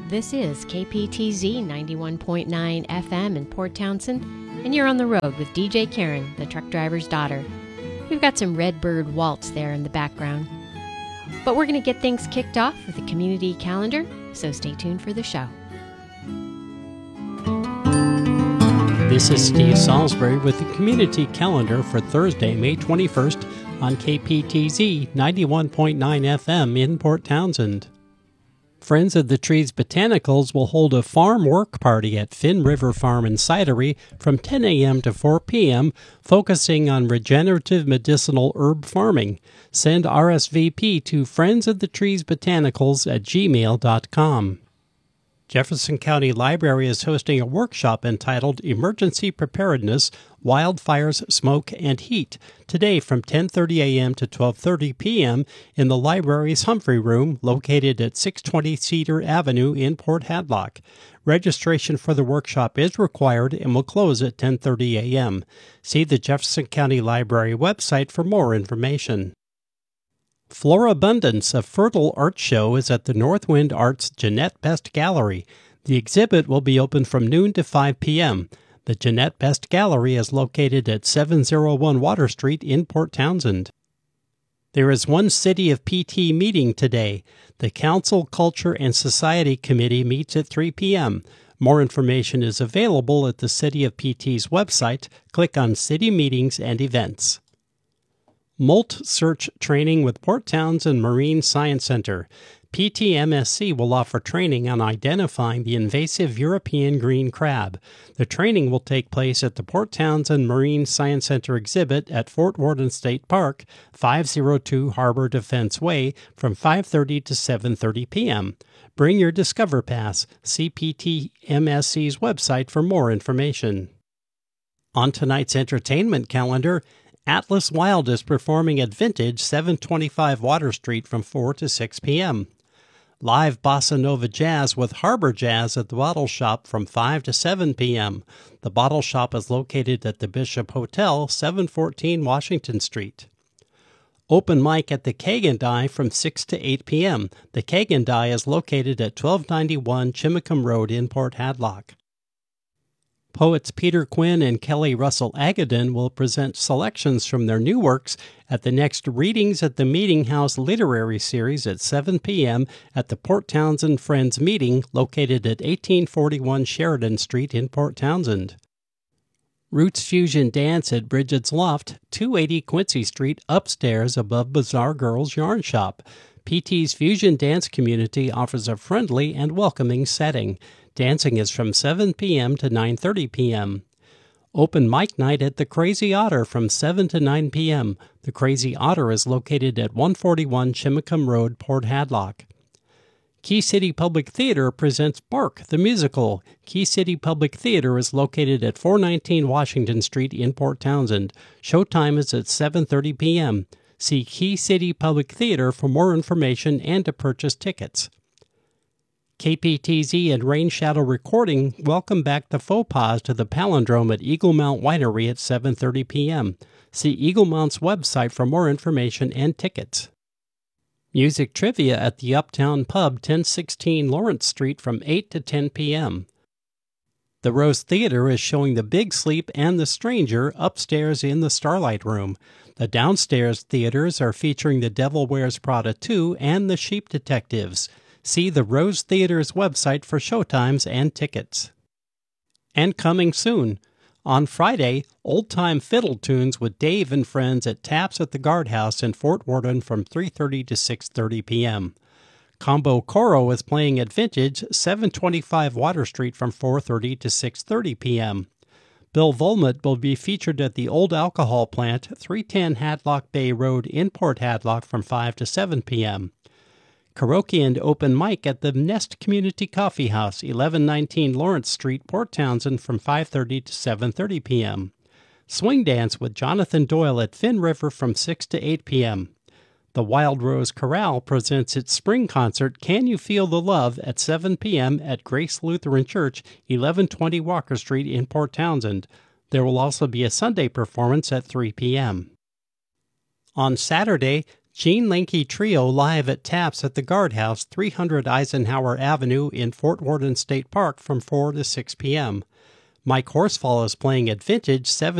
This is KPTZ 91.9 FM in Port Townsend, and you're on the road with DJ Karen, the truck driver's daughter. We've got some Redbird Waltz there in the background. But we're going to get things kicked off with the community calendar, so stay tuned for the show. This is Steve Salisbury with the community calendar for Thursday, May 21st on KPTZ 91.9 FM in Port Townsend. Friends of the Trees Botanicals will hold a farm work party at Finn River Farm and Cidery from 10 a.m. to 4 p.m., focusing on regenerative medicinal herb farming. Send RSVP to friendsoftheTreesBotanicals@gmail.com. Jefferson County Library is hosting a workshop entitled Emergency Preparedness, Wildfires, Smoke, and Heat today from 10:30 a.m. to 12:30 p.m. in the library's Humphrey Room located at 620 Cedar Avenue in Port Hadlock. Registration for the workshop is required and will close at 10:30 a.m. See the Jefferson County Library website for more information. Florabundance, a fertile art show, is at the Northwind Arts Jeanette Best Gallery. The exhibit will be open from noon to 5 p.m. The Jeanette Best Gallery is located at 701 Water Street in Port Townsend. There is one City of PT meeting today. The Council, Culture, and Society Committee meets at 3 p.m. More information is available at the City of PT's website. Click on City Meetings and Events. Molt Search Training with Port Townsend Marine Science Center. PTMSC will offer training on identifying the invasive European green crab. The training will take place at the Port Townsend Marine Science Center exhibit at Fort Worden State Park, 502 Harbor Defense Way, from 5:30 to 7:30 p.m. Bring your Discover Pass. See PTMSC's website for more information. On tonight's entertainment calendar, Atlas Wild is performing at Vintage, 725 Water Street from 4 to 6 p.m. Live Bossa Nova Jazz with Harbor Jazz at the Bottle Shop from 5 to 7 p.m. The Bottle Shop is located at the Bishop Hotel, 714 Washington Street. Open mic at the Kagan Die from 6 to 8 p.m. The Kagan Die is located at 1291 Chimacum Road in Port Hadlock. Poets Peter Quinn and Kelly Russell Agadan will present selections from their new works at the next Readings at the Meeting House Literary Series at 7 p.m. at the Port Townsend Friends Meeting located at 1841 Sheridan Street in Port Townsend. Roots Fusion Dance at Bridget's Loft, 280 Quincy Street, upstairs above Bazaar Girls Yarn Shop. PT's Fusion Dance community offers a friendly and welcoming setting. Dancing is from 7 p.m. to 9:30 p.m. Open mic night at the Crazy Otter from 7 to 9 p.m. The Crazy Otter is located at 141 Chimacum Road, Port Hadlock. Key City Public Theater presents Bark, the musical. Key City Public Theater is located at 419 Washington Street in Port Townsend. Showtime is at 7:30 p.m. See Key City Public Theater for more information and to purchase tickets. KPTZ and Rain Shadow Recording welcome back the Faux Pas to the Palindrome at Eagle Mount Winery at 7:30 p.m. See Eagle Mount's website for more information and tickets. Music trivia at the Uptown Pub, 1016 Lawrence Street from 8 to 10 p.m. The Rose Theater is showing The Big Sleep and The Stranger upstairs in the Starlight Room. The downstairs theaters are featuring The Devil Wears Prada 2 and The Sheep Detectives. See the Rose Theater's website for showtimes and tickets. And coming soon, on Friday, old-time fiddle tunes with Dave and friends at Taps at the Guardhouse in Fort Worden from 3:30 to 6:30 p.m. Combo Coro is playing at Vintage, 725 Water Street from 4:30 to 6:30 p.m. Bill Volmut will be featured at the Old Alcohol Plant, 310 Hadlock Bay Road in Port Hadlock from 5 to 7 p.m. Karaoke and open mic at the Nest Community Coffee House, 1119 Lawrence Street, Port Townsend from 5:30 to 7:30 p.m. Swing Dance with Jonathan Doyle at Finn River from 6 to 8 p.m. The Wild Rose Chorale presents its spring concert, Can You Feel the Love, at 7 p.m. at Grace Lutheran Church, 1120 Walker Street in Port Townsend. There will also be a Sunday performance at 3 p.m. On Saturday, Gene Linke Trio live at Taps at the Guardhouse, 300 Eisenhower Avenue in Fort Worden State Park from 4 to 6 p.m. Mike Horsfall is playing at Vintage, 7